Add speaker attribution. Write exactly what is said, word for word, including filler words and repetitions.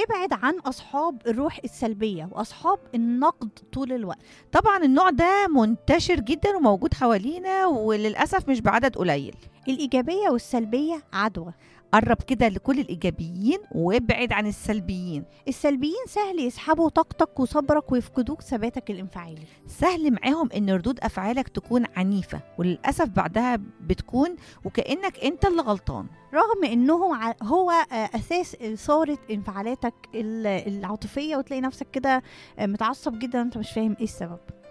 Speaker 1: ابعد عن أصحاب الروح السلبية وأصحاب النقد طول الوقت.
Speaker 2: طبعا النوع ده منتشر جدا وموجود حوالينا، وللأسف مش بعدد قليل.
Speaker 1: الإيجابية والسلبية عدوى.
Speaker 2: قرب كده لكل الإيجابيين وابعد عن السلبيين.
Speaker 1: السلبيين سهل يسحبوا طاقتك وصبرك ويفقدوك ثباتك الانفعالي.
Speaker 2: سهل معاهم ان ردود أفعالك تكون عنيفة، وللأسف بعدها بتكون وكأنك انت اللي غلطان،
Speaker 1: رغم انهم ع- هو آه، اساس اثاره انفعالاتك ال- العاطفيه، وتلاقي نفسك كده آه، متعصب جدا انت مش فاهم ايه السبب.